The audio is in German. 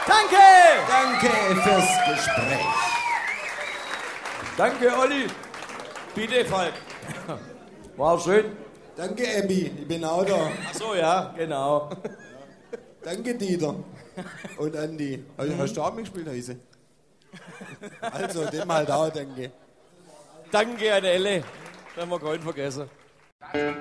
Danke! Danke fürs Gespräch. Danke, Olli. Bitte, Falk. War schön. Danke, Abby. Ich bin auch da. Ach so, ja, genau. Danke, Dieter. Und Andi. Hast du auch mitgespielt, Heise? Also, dem halt auch danke. Danke an Elle. Das haben wir keinen vergessen.